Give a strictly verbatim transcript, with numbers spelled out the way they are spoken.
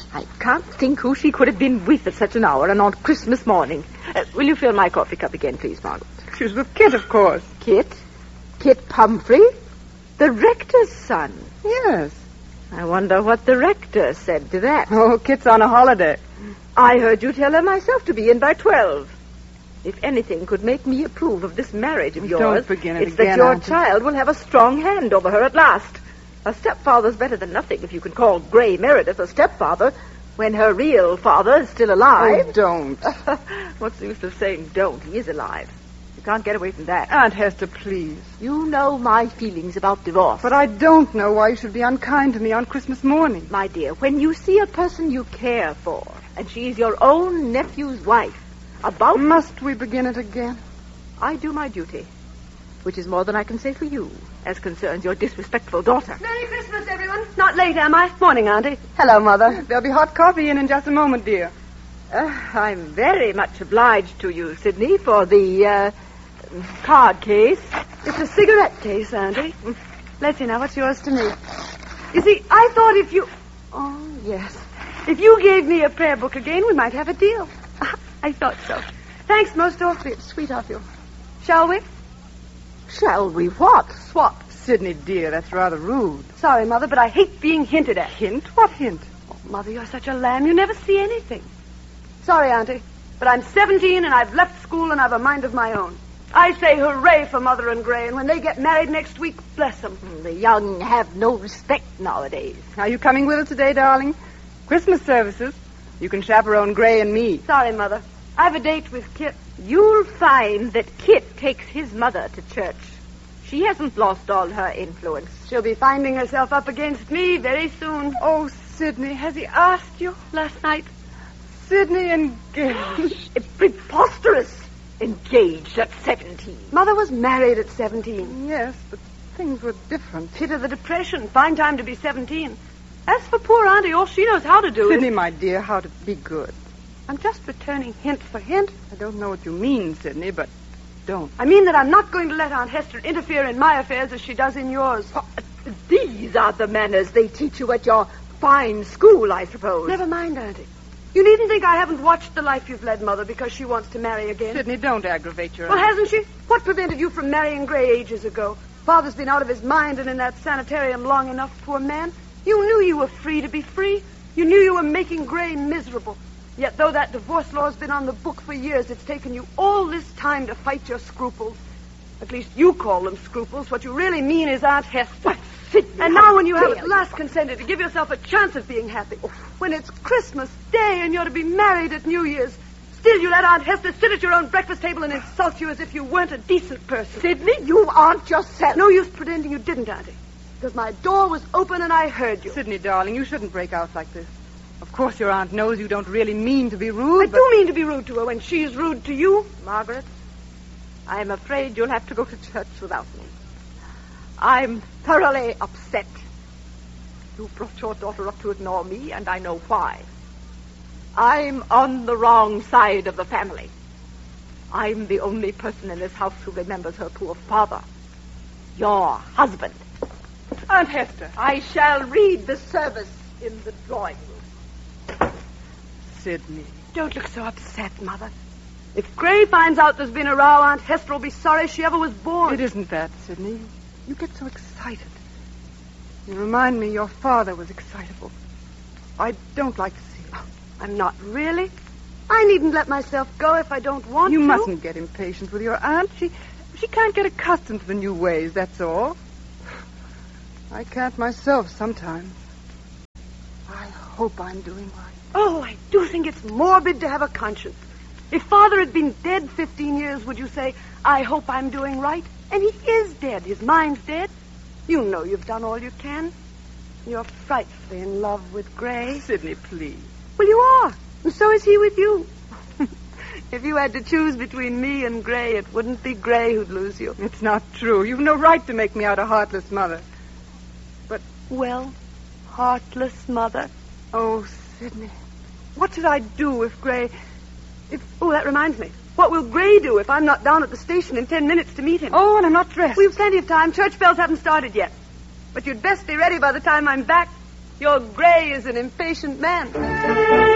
I can't think who she could have been with at such an hour and on Christmas morning. Uh, will you fill my coffee cup again, please, Margaret? She's with Kit, of course. Kit? Kit Pumphrey? The rector's son? Yes. I wonder what the rector said to that. Oh, Kit's on a holiday. I heard you tell her myself to be in by twelve. If anything could make me approve of this marriage of yours, Don't begin it it's again, that your Auntie. child will have a strong hand over her at last. A stepfather's better than nothing if you can call Gray Meredith a stepfather when her real father is still alive. Oh, don't. What's the use of saying don't? He is alive. You can't get away from that. Aunt Hester, please. You know my feelings about divorce. But I don't know why you should be unkind to me on Christmas morning. My dear, when you see a person you care for, and she's your own nephew's wife, about... Must we begin it again? I do my duty, which is more than I can say for you, as concerns your disrespectful daughter. Merry Christmas, everyone. Not late, am I? Morning, Auntie. Hello, Mother. There'll be hot coffee in in just a moment, dear. Uh, I'm very much obliged to you, Sidney, for the uh, card case. It's a cigarette case, Auntie. Let's see now, what's yours to me? You see, I thought if you... Oh, yes. If you gave me a prayer book again, we might have a deal. I thought so. Thanks most awfully. It's sweet of you. Shall we? Shall we what? Swap. Sidney, dear, that's rather rude. Sorry, Mother, but I hate being hinted at. Hint? What hint? Oh, Mother, you're such a lamb. You never see anything. Sorry, Auntie, but I'm seventeen and I've left school and I've a mind of my own. I say hooray for Mother and Gray, and when they get married next week, bless them. The young have no respect nowadays. Are you coming with us today, darling? Christmas services. You can chaperone Gray and me. Sorry, Mother. I have a date with Kit. You'll find that Kit takes his mother to church. She hasn't lost all her influence. She'll be finding herself up against me very soon. Oh, Sidney, has he asked you? Last night. Sidney engaged. Preposterous. Engaged at seventeen. Mother was married at seventeen. Yes, but things were different. Pit of the Depression. Fine time to be seventeen. As for poor Auntie, all she knows how to do Sidney, is... my dear, how to be good. I'm just returning hint for hint. I don't know what you mean, Sidney, but don't. I mean that I'm not going to let Aunt Hester interfere in my affairs as she does in yours. Oh, these are the manners they teach you at your fine school, I suppose. Never mind, Auntie. You needn't think I haven't watched the life you've led, Mother, because she wants to marry again. Sidney, don't aggravate your... Well, hasn't she? What prevented you from marrying Gray ages ago? Father's been out of his mind and in that sanitarium long enough, poor man. You knew you were free to be free. You knew you were making Gray miserable. Yet though that divorce law's been on the book for years, it's taken you all this time to fight your scruples. At least you call them scruples. What you really mean is Aunt Hester. Sidney, and now when you have at last consented to give yourself a chance of being happy, when it's Christmas Day and you're to be married at New Year's, still you let Aunt Hester sit at your own breakfast table and insult you as if you weren't a decent person. Sidney, you aren't yourself. No use pretending you didn't, Auntie. Because my door was open and I heard you. Sidney, darling, you shouldn't break out like this. Of course your aunt knows you don't really mean to be rude, I but... do mean to be rude to her when she's rude to you. Margaret, I'm afraid you'll have to go to church without me. I'm thoroughly upset. You brought your daughter up to ignore me, and I know why. I'm on the wrong side of the family. I'm the only person in this house who remembers her poor father. Your husband. Aunt Hester. I shall read the service in the drawing room. Sidney. Don't look so upset, Mother. If Gray finds out there's been a row, Aunt Hester will be sorry she ever was born. It isn't that, Sidney. You get so excited. You remind me your father was excitable. I don't like to see it. I'm not really. I needn't let myself go if I don't want you to. You mustn't get impatient with your aunt. She, she can't get accustomed to the new ways, that's all. I can't myself sometimes. I hope I'm doing right. Oh, I do think it's morbid to have a conscience. If Father had been dead fifteen years, would you say, I hope I'm doing right? And he is dead. His mind's dead. You know you've done all you can. You're frightfully in love with Gray. Sidney, please. Well, you are. And so is he with you. If you had to choose between me and Gray, it wouldn't be Gray who'd lose you. It's not true. You've no right to make me out a heartless mother. But... Well, heartless mother. Oh, Sidney. What should I do if Gray... If... Oh, that reminds me. What will Gray do if I'm not down at the station in ten minutes to meet him? Oh, and I'm not dressed. We've plenty of time. Church bells haven't started yet. But you'd best be ready by the time I'm back. Your Gray is an impatient man.